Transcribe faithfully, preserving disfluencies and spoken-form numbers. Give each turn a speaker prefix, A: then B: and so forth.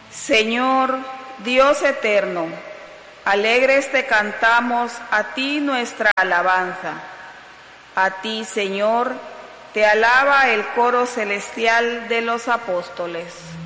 A: Señor, Dios eterno, alegres te cantamos a ti nuestra alabanza. A ti, Señor, te alaba el coro celestial de los apóstoles.